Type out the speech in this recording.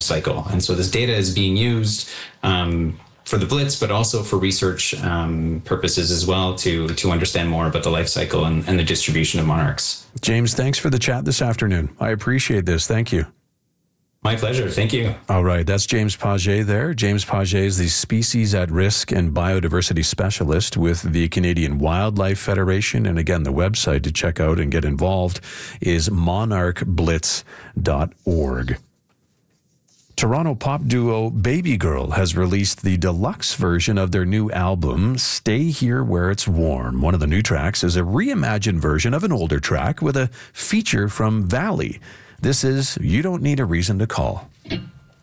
cycle. And so this data is being used for the Blitz, but also for research purposes as well to understand more about the life cycle and the distribution of monarchs. James, thanks for the chat this afternoon. I appreciate this. Thank you. My pleasure. Thank you. All right. That's James Paget there. James Paget is the Species at Risk and Biodiversity Specialist with the Canadian Wildlife Federation. And again, the website to check out and get involved is monarchblitz.org. Toronto pop duo Baby Girl has released the deluxe version of their new album, Stay Here Where It's Warm. One of the new tracks is a reimagined version of an older track with a feature from Valley. This is You Don't Need a Reason to Call.